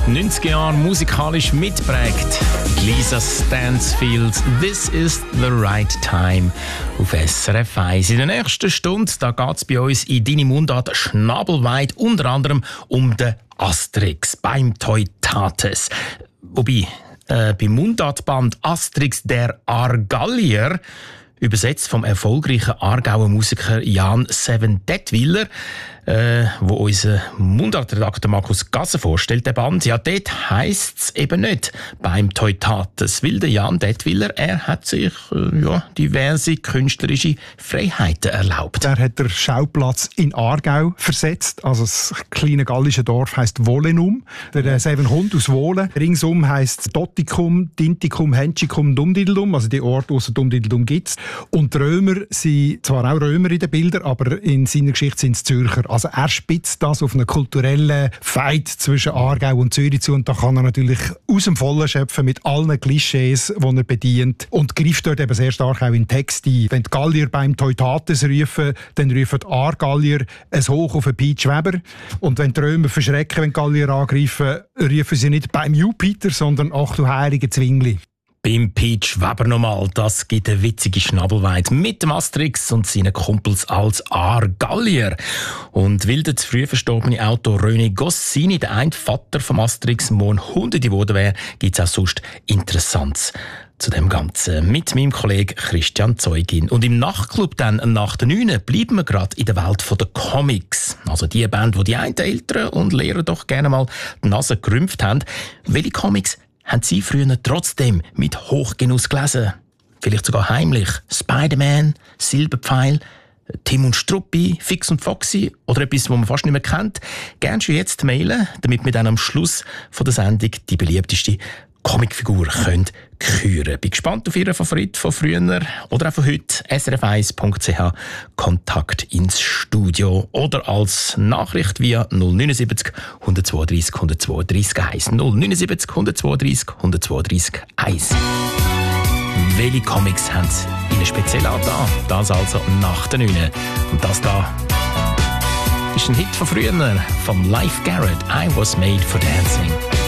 90 Jahre musikalisch mitprägt. Lisa Stansfield, «This is the right time» auf SRF 1. In der nächsten Stunde geht es bei uns in «Deine Mundart» schnabelweit unter anderem um den Asterix beim Teutates. Wobei, beim Mundartband «Asterix der Argallier», übersetzt vom erfolgreichen Aargauer Musiker Jan Seven Detwiller, wo unser Mundartredakteur Markus Gasser vorstellt, der Band. Ja, dort heisst es eben nicht beim Teutates, weil der Jan Detwiller, er hat sich diverse künstlerische Freiheiten erlaubt. Er hat den Schauplatz in Aargau versetzt, also das kleine gallische Dorf heisst Wohlenum. Der Seven Hund aus Wohlen. Ringsum heisst Dottikum, Dintikum, Henschicum, Dumdideldum, also die Orte, wo es Dumdideldum gibt. Und die Römer sind zwar auch Römer in den Bildern, aber in seiner Geschichte sind es Zürcher. Also er spitzt das auf einen kulturellen Fight zwischen Aargau und Zürich zu und da kann er natürlich aus dem Vollen schöpfen mit allen Klischees, die er bedient und greift dort eben sehr stark auch in den Text ein. Wenn die Gallier beim Teutates rufen, dann rufen die Aargallier ein Hoch auf den Peach Weber und wenn die Römer verschrecken, wenn die Gallier angreifen, rufen sie nicht beim Jupiter, sondern «Ach du heilige Zwingli». Beim Peach Weber nochmal, das gibt eine witzige Schnabelweit mit dem Asterix und seinen Kumpels als Aargallier. Und weil der zu früh verstorbene Autor René Goscinny, der ein Vater vom Asterix, morgen 100 geworden wäre, gibt es auch sonst Interessantes zu dem Ganzen mit meinem Kollegen Christian Zeugin. Und im Nachtclub dann nach der 9 bleiben wir gerade in der Welt der Comics. Also die Band, die einen Eltern und Lehrer doch gerne mal die Nase gerümpft haben. Welche Comics haben Sie früher trotzdem mit Hochgenuss gelesen? Vielleicht sogar heimlich. Spider-Man, Silberpfeil, Tim und Struppi, Fix und Foxy oder etwas, was man fast nicht mehr kennt. Gerne schon jetzt mailen, damit wir dann am Schluss von der Sendung die beliebteste Comicfigur küren können. Bin gespannt auf Ihren Favorit von früher oder auch von heute. srf1.ch Kontakt ins Studio oder als Nachricht via 079 132 132 1 079 132 132 1. Welche Comics haben Sie Ihnen speziell angetan? Das also nach der 9. Und das da ist ein Hit von früher, von Leif Garrett, «I Was Made for Dancing».